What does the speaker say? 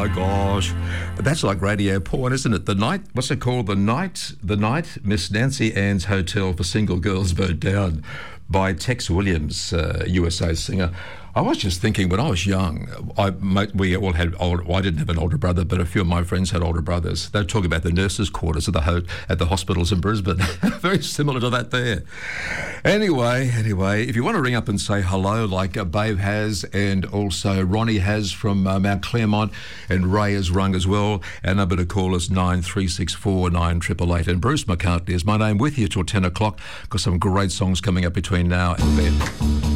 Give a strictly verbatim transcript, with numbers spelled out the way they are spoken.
my gosh. That's like radio porn, isn't it? The night, what's it called? The night, the night Miss Nancy Ann's Hotel for Single Girls Burnt Down by Tex Williams, uh, U S A singer. I was just thinking, when I was young, I, we all had older, well, I didn't have an older brother, but a few of my friends had older brothers. They'd talk about the nurses' quarters at the ho- at the hospitals in Brisbane. Very similar to that there. Anyway, anyway, if you want to ring up and say hello, like uh, Babe has, and also Ronnie has from uh, Mount Claremont, and Ray has rung as well. Our number to call is nine three six four nine eight eight eight. And Bruce McCartney is my name, with you till ten o'clock. Got some great songs coming up between now and then.